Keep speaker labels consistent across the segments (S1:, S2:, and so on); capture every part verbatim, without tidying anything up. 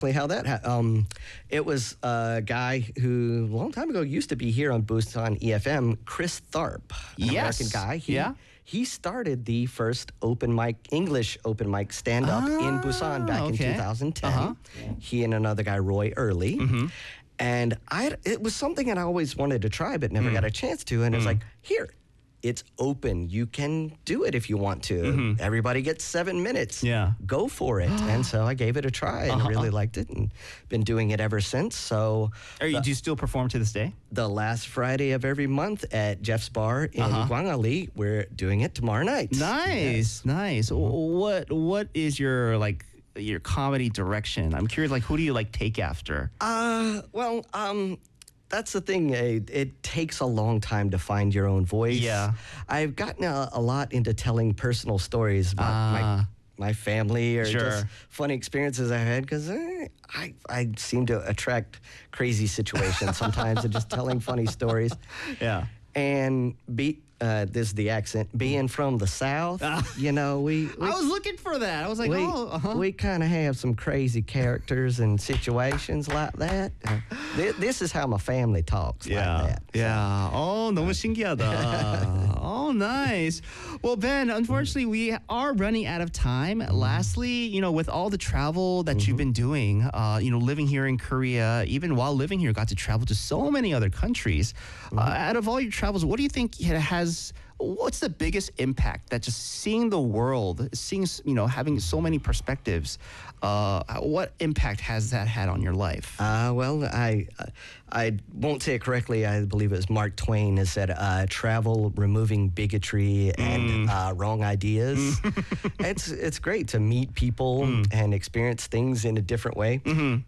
S1: How that ha- um, it was a guy who a long time ago used to be here on Busan E F M, Chris Tharp, an
S2: Yes.
S1: American guy. He,
S2: Yeah.
S1: he started the first open mic English open mic stand up in Busan back in
S2: okay.
S1: two thousand ten.
S2: Uh-huh.
S1: He and another guy, Roy Early, and I it was something that I always wanted to try but never got a chance to. And it was like, here. It's open. You can do it if you want to. Everybody gets seven minutes.
S2: Yeah.
S1: Go for it. And so I gave it a try and
S2: Uh-huh.
S1: really liked it and been doing it ever since. So
S2: Are you, do you still perform to this day?
S1: the last Friday of every month at Jeff's Bar in
S2: Uh-huh.
S1: Gwangali, we're doing it tomorrow night.
S2: Nice, nice. W- What what is your like your comedy direction? I'm curious. Like, who do you like take after?
S1: Uh, well, um, that's the thing. It, it takes a long time to find your own voice.
S2: Yeah.
S1: I've gotten a, a lot into telling personal stories about
S2: Ah.
S1: my my family or
S2: Sure.
S1: just funny experiences I've had because I I seem to attract crazy situations sometimes and just telling funny stories.
S2: Yeah.
S1: And be uh, this is the accent. Being from the South, you know, we, we
S2: I was looking for that. I was like,
S1: we,
S2: oh, uh-huh.
S1: we kind of have some crazy characters and situations like that. Uh, thi- this is how my family talks like that.
S2: Yeah. Oh, 너무 신기하다. Oh, nice. Well, Ben, unfortunately, we are running out of time. Lastly, you know, with all the travel that you've been doing, uh, you know, living here in Korea, even while living here, got to travel to so many other countries. Uh, out of all your travels, what do you think it has? What's the biggest impact that just seeing the world, seeing, you know, having so many perspectives, uh, what impact has that had on your life?
S1: Uh, well, I I won't say it correctly. I believe it was Mark Twain has said, uh, "Travel removing bigotry and uh, wrong ideas." it's it's great to meet people and experience things in a different way.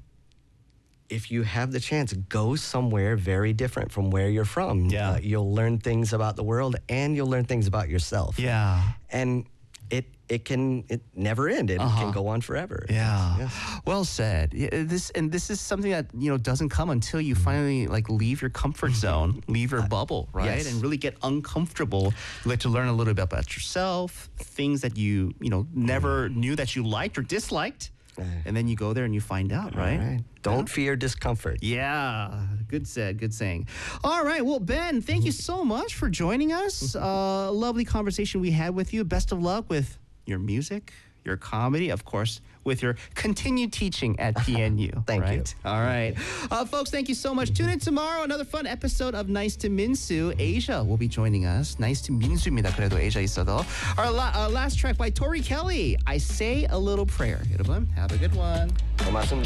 S1: If you have the chance, go somewhere very different from where you're from.
S2: Yeah.
S1: Uh, you'll learn things about the world and you'll learn things about yourself.
S2: Yeah.
S1: And it it can it never end. It
S2: Uh-huh.
S1: can go on forever.
S2: Yeah.
S1: Yes.
S2: Well said. Yeah, This and this is something that, you know, doesn't come until you finally like leave your comfort zone, leave your bubble, right?
S1: yes.
S2: And really get uncomfortable. You like to learn a little bit about yourself, things that you, you know, never knew that you liked or disliked. And then you go there and you find out, right?
S1: All right. Don't fear discomfort.
S2: Yeah, good said, good saying. All right, well, Ben, thank you so much for joining us. Uh, lovely conversation we had with you. Best of luck with your music, your comedy, of course, with your continued teaching at P N U.
S1: Thank you.
S2: right? All right. Uh, folks, thank you so much. Tune in tomorrow, another fun episode of Nice to Minsu. Asia will be joining us. Nice to Minsu입니다. 그래도 Asia 있어도. Our la- uh, last track by Tori Kelly, I Say a Little Prayer. 여러분, have a good one.
S1: 고맙습니다.